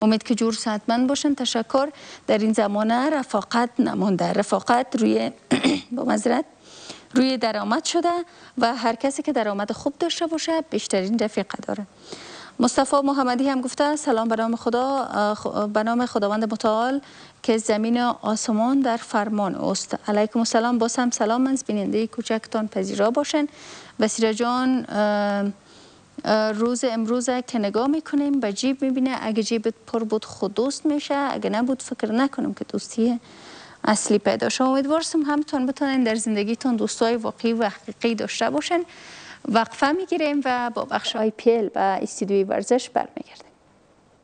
امید که جور صحتمند باشن. تشکر. در این زمانه رفاقت نمانده، رفاقت روی با معذرت روی درآمد شده و هر کسی که درآمد خوب داشته باشه بیشترین رفیقه داره. مصطفی محمدی هم گفته سلام به نام خدا، به نام خداوند متعال که زمین و آسمان در فرمان است. علیکم السلام. باز هم سلام از بیننده کوچکتان پذیرا باشین. وسیله جان روز امروز که نگاه میکنیم به جیب میبینه اگه جیبت پر بود خود دوست میشه، اگه نبود فکر نکنم که دوستی اصلی پیدا شه. امیدوارم همتون بتونین در زندگیتون دوستای واقعی و حقیقی داشته باشین. وقفه میگیریم و با بخش IPL و استودیوی ورزش برمیگردیم.